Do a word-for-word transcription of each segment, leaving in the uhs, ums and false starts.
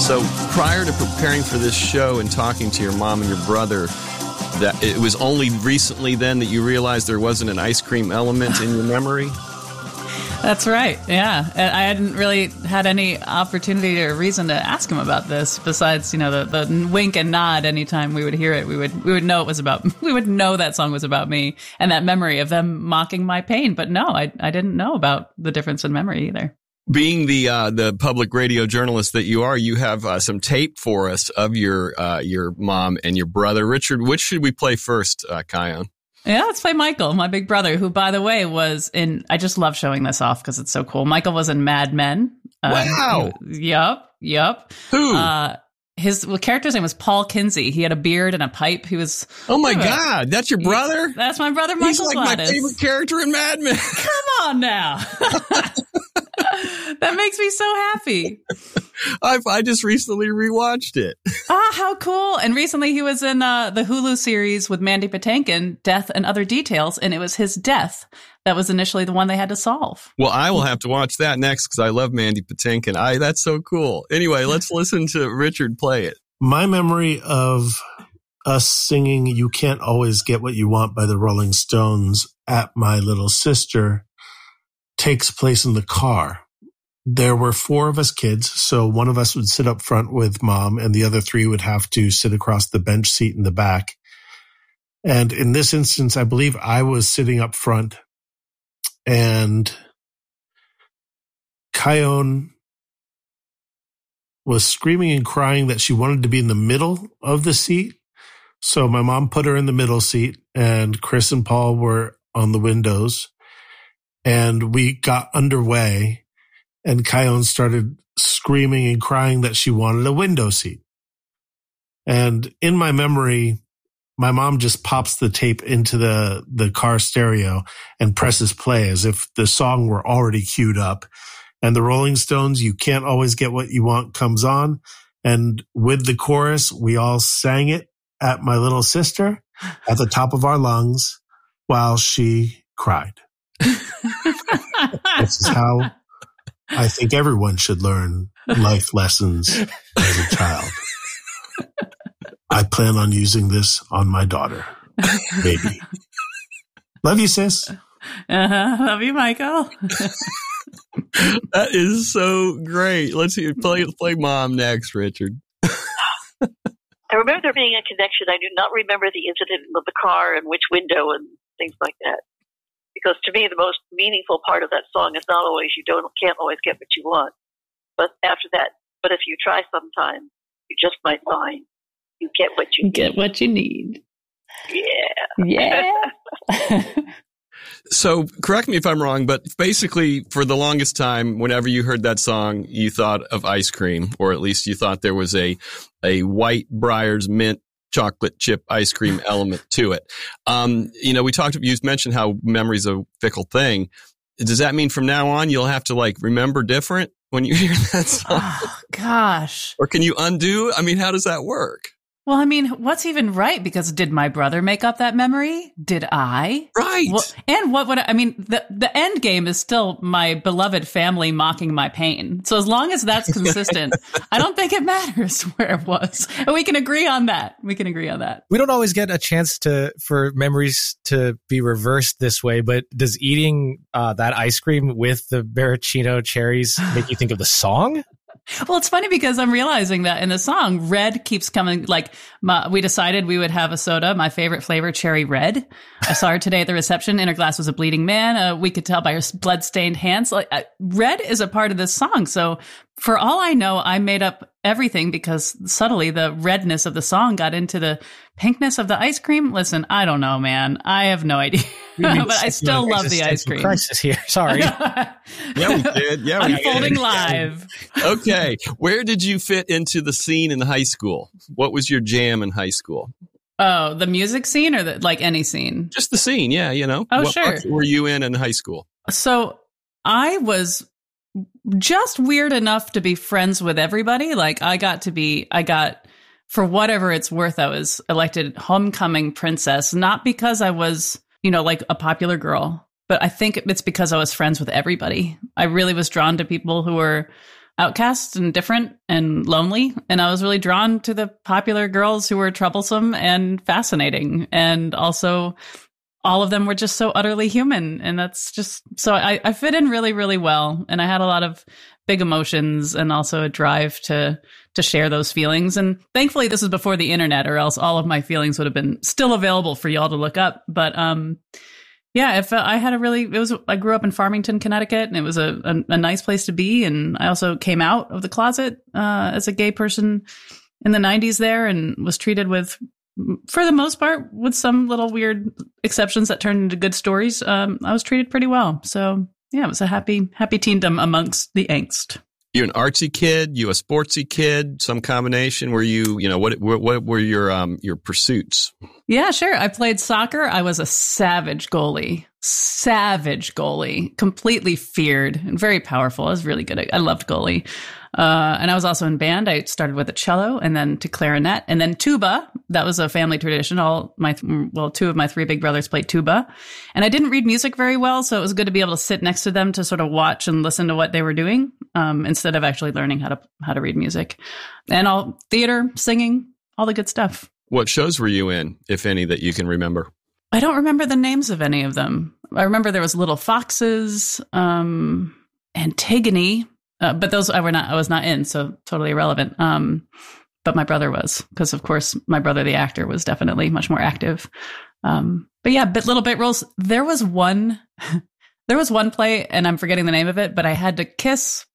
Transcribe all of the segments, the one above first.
So prior to preparing for this show and talking to your mom and your brother, that it was only recently then that you realized there wasn't an ice cream element in your memory? That's right. Yeah. I hadn't really had any opportunity or reason to ask him about this besides, you know, the, the wink and nod anytime we would hear it. We would we would know it was about we would know that song was about me and that memory of them mocking my pain. But no, I I didn't know about the difference in memory either. Being the uh, the public radio journalist that you are, you have uh, some tape for us of your uh, your mom and your brother. Richard, which should we play first, uh, Kion? Yeah, let's play Michael, my big brother, who, by the way, was in, I just love showing this off because it's so cool. Michael was in Mad Men. Wow. Um, yup, yup. Who? Uh, his well, character's name was Paul Kinsey. He had a beard and a pipe. He was. Oh my uh, God, that's your brother? He, that's my brother, Michael He's like Gladys. my favorite character in Mad Men. Come on now. That makes me so happy. I I just recently rewatched it. Ah, how cool. And recently he was in uh, the Hulu series with Mandy Patinkin, Death and Other Details, and it was his death that was initially the one they had to solve. Well, I will have to watch that next because I love Mandy Patinkin. I That's so cool. Anyway, let's listen to Richard play it. My memory of us singing You Can't Always Get What You Want by the Rolling Stones at my little sister takes place in the car. There were four of us kids, so one of us would sit up front with mom and the other three would have to sit across the bench seat in the back. And in this instance, I believe I was sitting up front and Kion was screaming and crying that she wanted to be in the middle of the seat. So my mom put her in the middle seat and Chris and Paul were on the windows and we got underway. And Kion started screaming and crying that she wanted a window seat. And in my memory, my mom just pops the tape into the, the car stereo and presses play as if the song were already queued up. And the Rolling Stones, You Can't Always Get What You Want, comes on. And with the chorus, we all sang it at my little sister at the top of our lungs while she cried. This is how I think everyone should learn life lessons as a child. I plan on using this on my daughter, baby. Love you, sis. Uh-huh. Love you, Michael. That is so great. Let's hear, play, play Mom next, Richard. I remember there being a connection. I do not remember the incident of the car and which window and things like that. Because to me, the most meaningful part of that song is not always you don't can't always get what you want, but after that, but if you try sometime, you just might find you get what you get need. what you need. Yeah, yeah. So correct me if I'm wrong, but basically for the longest time, whenever you heard that song, you thought of ice cream, or at least you thought there was a a White Briar's mint chocolate chip ice cream element to it. Um, you know, we talked, you mentioned how memory's a fickle thing. Does that mean from now on you'll have to like remember different when you hear that song? Oh, gosh. Or can you undo? I mean, how does that work? Well, I mean, what's even right? Because did my brother make up that memory? Did I? Right. Well, and what would I, I mean? The the end game is still my beloved family mocking my pain. So as long as that's consistent, I don't think it matters where it was. And we can agree on that. We can agree on that. We don't always get a chance to for memories to be reversed this way. But does eating uh, that ice cream with the maraschino cherries make you think of the song? Well, it's funny because I'm realizing that in the song, red keeps coming. Like my, we decided we would have a soda, my favorite flavor, cherry red. I saw her today at the reception. In her glass was a bleeding man. Uh, we could tell by her blood-stained hands. Like uh, red is a part of this song. So for all I know, I made up everything because subtly the redness of the song got into the pinkness of the ice cream. Listen, I don't know, man. I have no idea. But I still love the ice cream. Crisis here. Sorry. Yeah, we did. Yeah, we Unfolding did. live. Okay. Where did you fit into the scene in high school? What was your jam in high school? Oh, the music scene or the, like any scene? Just the scene. Yeah, you know. Oh, what sure. parts were you in in high school? So I was just weird enough to be friends with everybody. Like I got to be, I got, for whatever it's worth, I was elected homecoming princess, not because I was, you know, like a popular girl, but I think it's because I was friends with everybody. I really was drawn to people who were outcast and different and lonely. And I was really drawn to the popular girls who were troublesome and fascinating. And also all of them were just so utterly human. And that's just, so I, I fit in really, really well. And I had a lot of big emotions and also a drive to, to share those feelings. And thankfully this was before the internet, or else all of my feelings would have been still available for y'all to look up. But, um, yeah, if uh, I had a really, it was, I grew up in Farmington, Connecticut, and it was a, a, a nice place to be. And I also came out of the closet uh, as a gay person in the nineties there, and was treated with, for the most part, with some little weird exceptions that turned into good stories. Um, I was treated pretty well. So yeah, it was a happy, happy teendom amongst the angst. You an artsy kid? You a sportsy kid? Some combination? Were you, you know, what what, what were your um your pursuits? Yeah, sure. I played soccer. I was a savage goalie, savage goalie, completely feared and very powerful. I was really good at, I loved goalie. Uh, and I was also in band. I started with a cello and then to clarinet and then tuba. That was a family tradition. All my, well, two of my three big brothers played tuba, and I didn't read music very well. So it was good to be able to sit next to them to sort of watch and listen to what they were doing, um, instead of actually learning how to, how to read music. And all theater, singing, all the good stuff. What shows were you in, if any, that you can remember? I don't remember the names of any of them. I remember there was Little Foxes, um, Antigone. Uh, but those I were not, I was not in, so totally irrelevant. Um, but my brother was, because of course my brother, the actor, was definitely much more active. Um, but yeah, bit little bit roles. There was one, there was one play, and I'm forgetting the name of it, but I had to kiss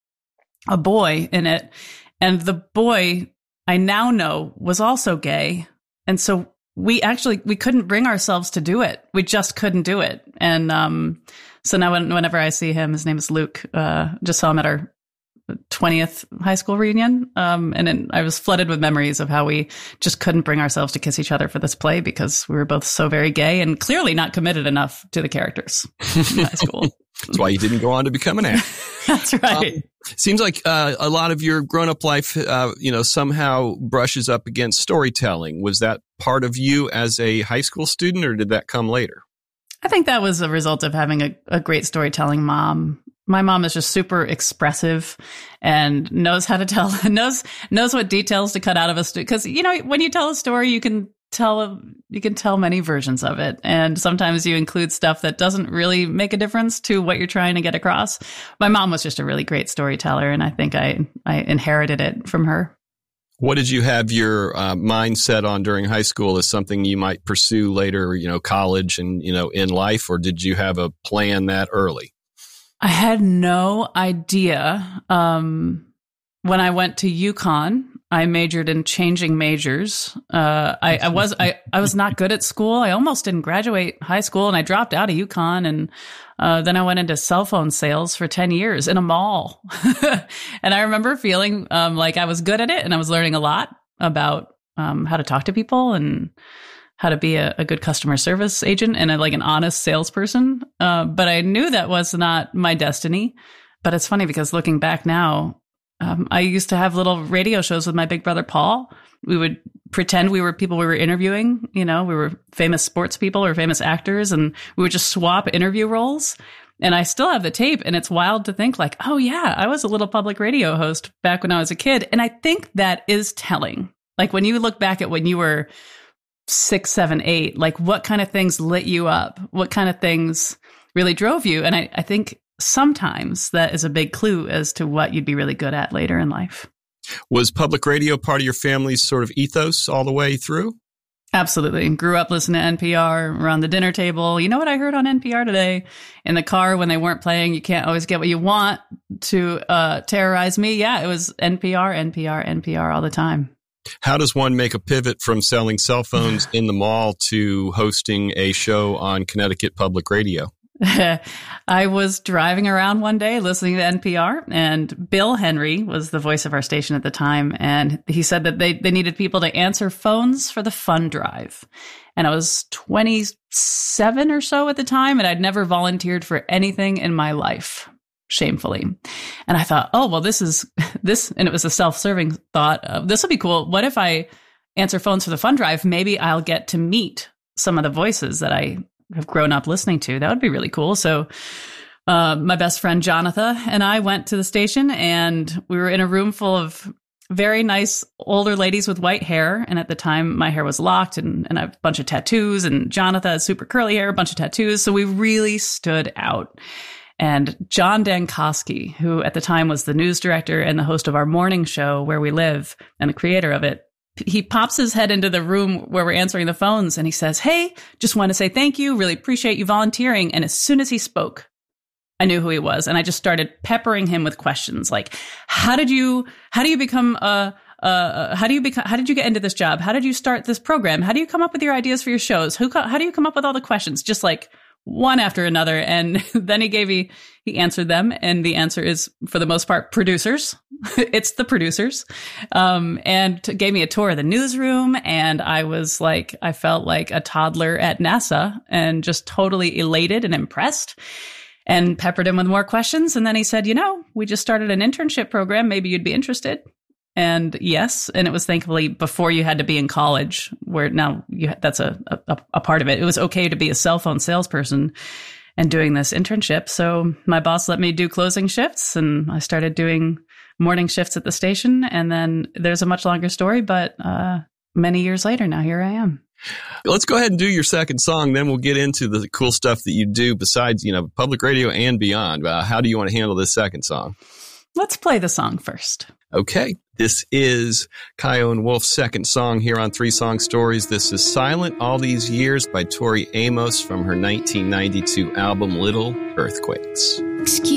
a boy in it, and the boy I now know was also gay, and so we actually we couldn't bring ourselves to do it. We just couldn't do it, and um, so now when, whenever I see him, his name is Luke. Uh, just saw him at our twentieth high school reunion. Um, and it, I was flooded with memories of how we just couldn't bring ourselves to kiss each other for this play because we were both so very gay and clearly not committed enough to the characters in high school. That's why you didn't go on to become an actor. That's right. Um, seems like uh, a lot of your grown-up life, uh, you know, somehow brushes up against storytelling. Was that part of you as a high school student, or did that come later? I think that was a result of having a, a great storytelling mom. My mom is just super expressive and knows how to tell, knows, knows what details to cut out of a story. Cause you know, when you tell a story, you can tell, you can tell many versions of it. And sometimes you include stuff that doesn't really make a difference to what you're trying to get across. My mom was just a really great storyteller, and I think I, I inherited it from her. What did you have your uh, mindset on during high school as something you might pursue later, you know, college and, you know, in life, or did you have a plan that early? I had no idea. Um, when I went to UConn, I majored in changing majors. Uh, I, I was I, I was not good at school. I almost didn't graduate high school, and I dropped out of UConn. And uh, then I went into cell phone sales for ten years in a mall. And I remember feeling um, like I was good at it, and I was learning a lot about um, how to talk to people and how to be a, a good customer service agent and a, like an honest salesperson. Uh, but I knew that was not my destiny. But it's funny because looking back now, um, I used to have little radio shows with my big brother, Paul. We would pretend we were people we were interviewing. You know, we were famous sports people or famous actors, and we would just swap interview roles. And I still have the tape, and it's wild to think like, oh yeah, I was a little public radio host back when I was a kid. And I think that is telling. Like when you look back at when you were six, seven, eight, like what kind of things lit you up? What kind of things really drove you? And I, I think sometimes that is a big clue as to what you'd be really good at later in life. Was public radio part of your family's sort of ethos all the way through? Absolutely. Grew up listening to N P R around the dinner table. You know what I heard on N P R today? In the car when they weren't playing, you can't always get what you want to uh, terrorize me. Yeah, it was N P R, N P R, N P R all the time. How does one make a pivot from selling cell phones in the mall to hosting a show on Connecticut Public Radio? I was driving around one day listening to N P R, and Bill Henry was the voice of our station at the time. And he said that they, they needed people to answer phones for the fund drive. And I was twenty-seven or so at the time, and I'd never volunteered for anything in my life, shamefully. And I thought, oh, well, this is this. And it was a self-serving thought of this would be cool. What if I answer phones for the fund drive? Maybe I'll get to meet some of the voices that I have grown up listening to. That would be really cool. So uh, my best friend Jonathan and I went to the station, and we were in a room full of very nice older ladies with white hair. And at the time, my hair was locked, and, and I have a bunch of tattoos, and Jonathan has super curly hair, a bunch of tattoos. So we really stood out. And John Dankosky, who at the time was the news director and the host of our morning show, Where We Live, and the creator of it, he pops his head into the room where we're answering the phones, and he says, "Hey, just want to say thank you. Really appreciate you volunteering." And as soon as he spoke, I knew who he was. And I just started peppering him with questions like, how did you, how do you become a, uh, how do you become, how did you get into this job? How did you start this program? How do you come up with your ideas for your shows? Who, how do you come up with all the questions? Just like one after another. And then he gave me, he answered them. And the answer is, for the most part, producers. It's the producers. Um, and t- gave me a tour of the newsroom. And I was like, I felt like a toddler at NASA, and just totally elated and impressed, and peppered him with more questions. And then he said, you know, we just started an internship program. Maybe you'd be interested. And yes. And it was thankfully before you had to be in college, where now you, that's a, a, a part of it. It was okay to be a cell phone salesperson and doing this internship. So my boss let me do closing shifts, and I started doing morning shifts at the station. And then there's a much longer story, but uh, many years later, now here I am. Let's go ahead and do your second song. Then we'll get into the cool stuff that you do besides, you know, public radio and beyond. Uh, how do you want to handle this second song? Let's play the song first. Okay. This is Kyo and Wolf's second song here on Three Song Stories. This is Silent All These Years by Tori Amos from her nineteen ninety-two album Little Earthquakes. Excuse